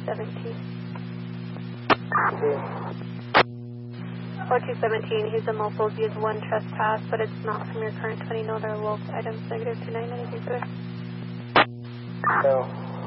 4217. Okay. 4217, he's a mobile. He has one trespass, but it's not from your current 20. No other wolf items. -29. Anything further? No.